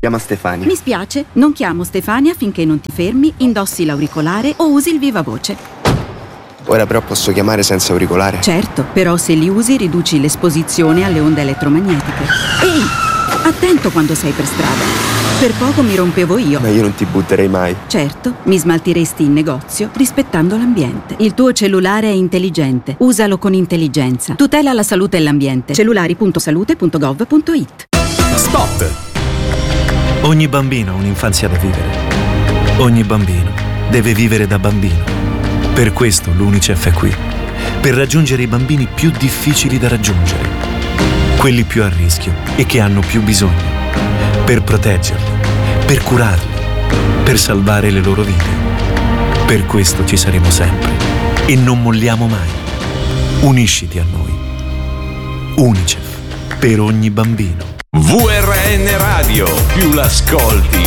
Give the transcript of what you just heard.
Chiama Stefania. Mi spiace, non chiamo Stefania finché non ti fermi, indossi l'auricolare o usi il vivavoce. Ora però posso chiamare senza auricolare? Certo, però se li usi riduci l'esposizione alle onde elettromagnetiche. Ehi, attento quando sei per strada. Per poco mi rompevo io. Ma io non ti butterei mai. Certo, mi smaltiresti in negozio rispettando l'ambiente. Il tuo cellulare è intelligente. Usalo con intelligenza. Tutela la salute e l'ambiente. Cellulari.salute.gov.it. Stop! Ogni bambino ha un'infanzia da vivere. Ogni bambino deve vivere da bambino. Per questo l'UNICEF è qui. Per raggiungere i bambini più difficili da raggiungere. Quelli più a rischio e che hanno più bisogno. Per proteggerli. Per curarli. Per salvare le loro vite. Per questo ci saremo sempre. E non molliamo mai. Unisciti a noi. UNICEF. Per ogni bambino. VRN Radio, più l'ascolti,